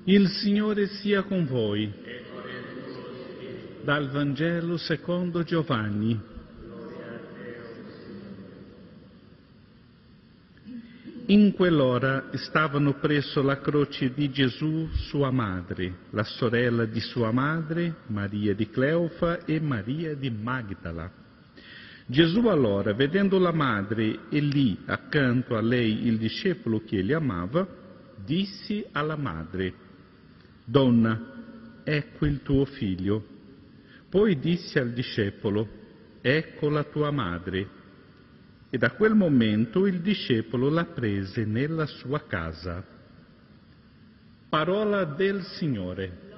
Il Signore sia con voi. Dal Vangelo secondo Giovanni. In quell'ora stavano presso la croce di Gesù sua madre, la sorella di sua madre, Maria di Cleofa e Maria di Magdala. Gesù allora, vedendo la madre e lì accanto a lei il discepolo che li amava, disse alla madre: «Donna, ecco il tuo figlio». Poi disse al discepolo: «Ecco la tua madre». E da quel momento il discepolo la prese nella sua casa. Parola del Signore.